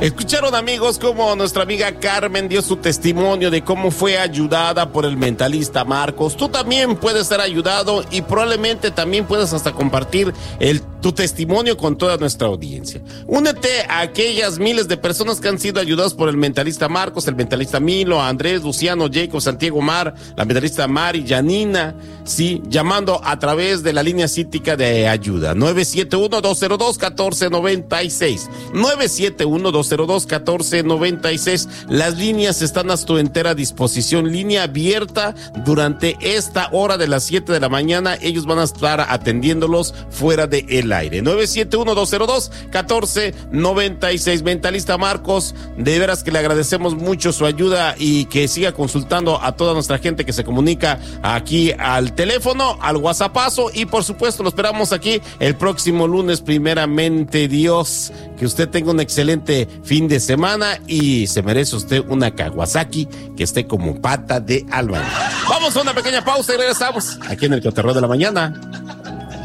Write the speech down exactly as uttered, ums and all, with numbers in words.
Escucharon, amigos, cómo nuestra amiga Carmen dio su testimonio de cómo fue ayudada por el mentalista Marcos. Tú también puedes ser ayudado y probablemente también puedes hasta compartir el, tu testimonio con toda nuestra audiencia. Únete a aquellas miles de personas que han sido ayudadas por el mentalista Marcos, el mentalista Milo, Andrés, Luciano, Jacob, Santiago Mar, la mentalista Mari, Janina, sí, llamando a través de la línea cítica de ayuda, nueve siete uno, dos cero dos, uno cuatro nueve seis, nueve siete uno, dos cero dos, uno cuatro nueve seis. Las líneas están a tu entera disposición, línea abierta durante esta hora de las siete de la mañana. Ellos van a estar atendiéndolos fuera de el aire. nueve siete uno, dos cero dos, uno cuatro nueve seis. Mentalista Marcos, de veras que le agradecemos mucho su ayuda y que siga consultando a toda nuestra gente que se comunica aquí al teléfono, al WhatsAppazo, y por supuesto lo esperamos aquí el próximo lunes, primeramente Dios. Que usted tenga un excelente fin de semana y se merece usted una Kawasaki que esté como pata de albañil. Vamos a una pequeña pausa y regresamos aquí en el Cotorreo de la Mañana.